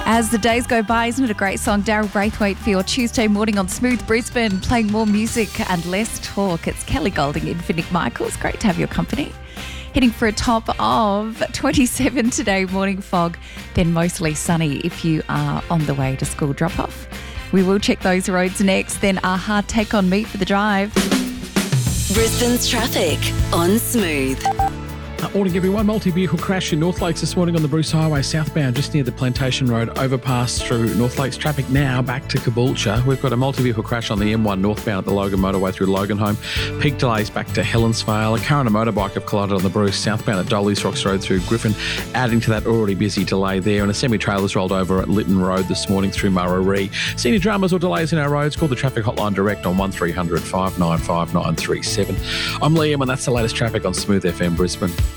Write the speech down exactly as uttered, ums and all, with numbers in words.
As the days go by, isn't it a great song? Daryl Braithwaite for your Tuesday morning on Smooth Brisbane, playing more music and less talk. It's Kelly Golding in for Nick Michaels. Great to have your company. Heading for a top of twenty-seven today, morning fog, then mostly sunny if you are on the way to school drop-off. We will check those roads next, then our hard take on meat for the drive. Brisbane's traffic on Smooth. Uh, morning everyone. Multi-vehicle crash in North Lakes this morning on the Bruce Highway southbound just near the Plantation Road overpass through North Lakes. Traffic now back to Caboolture. We've got a multi-vehicle crash on the M one northbound at the Logan motorway through Loganholme. Peak delays back to Helensvale. A car and a motorbike have collided on the Bruce southbound at Dolly's Rocks Road through Griffin, adding to that already busy delay there. And a semi-trailer's rolled over at Lytton Road this morning through Murray. Senior dramas or delays in our roads, call the traffic hotline direct on one three hundred five nine five nine three seven. I'm Liam and that's the latest traffic on Smooth F M Brisbane.